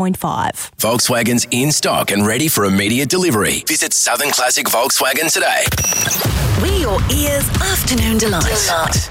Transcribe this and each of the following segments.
Volkswagen's in stock and ready for immediate delivery. Visit Southern Classic Volkswagen today. We're your ears' afternoon delight.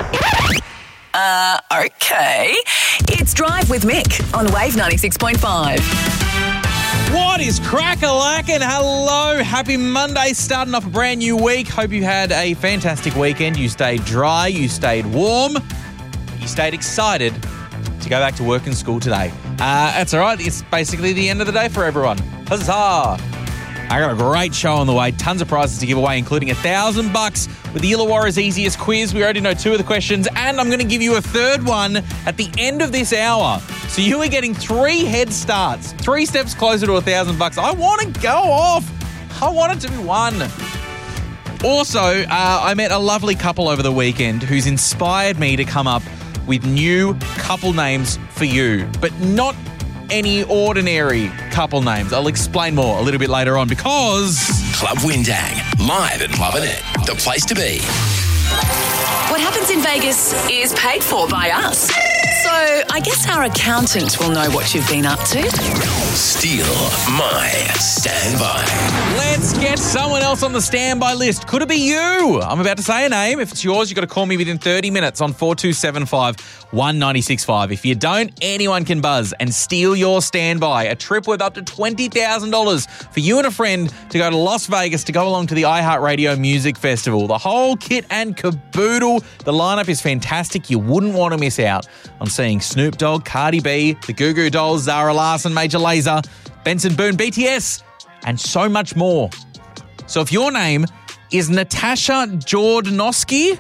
Okay. It's Drive with Mick on Wave 96.5. What is crack-a-lackin'? Hello, happy Monday, starting off a brand new week. Hope you had a fantastic weekend. You stayed dry, you stayed warm, you stayed excited to go back to work and school today. That's all right. It's basically the end of the day for everyone. Huzzah! I got a great show on the way. Tons of prizes to give away, including $1,000 with the Illawarra's Easiest Quiz. We already know 2 of the questions, and I'm going to give you a third one at the end of this hour. So you are getting 3 head starts, 3 steps closer to $1,000. I want to go off. I want it to be won. Also, I met a lovely couple over the weekend who's inspired me to come up with new couple names for you, but not any ordinary couple names. I'll explain more a little bit later on because... Club Windang, live at Lovin' It, the place to be. What happens in Vegas is paid for by us. So I guess our accountant will know what you've been up to. Steal my standby. Let's get someone else on the standby list. Could it be you? I'm about to say a name. If it's yours, you've got to call me within 30 minutes on 4275 1965. If you don't, anyone can buzz and steal your standby. A trip worth up to $20,000 for you and a friend to go to Las Vegas to go along to the iHeartRadio Music Festival. The whole kit and caboodle. The lineup is fantastic. You wouldn't want to miss out on seeing Snoop Dogg, Cardi B, the Goo Goo Dolls, Zara Larsson, Major Lazer, Benson Boone, BTS, and so much more. So if your name is Natasha Jordanowski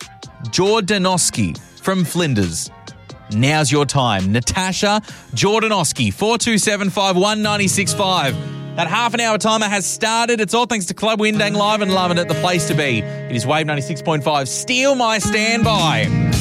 from Flinders, now's your time. Natasha Jordanowski, 4275 1965. That half an hour timer has started. It's all thanks to Club Windang, live and loving it, the place to be. It is Wave 96.5. Steal my standby.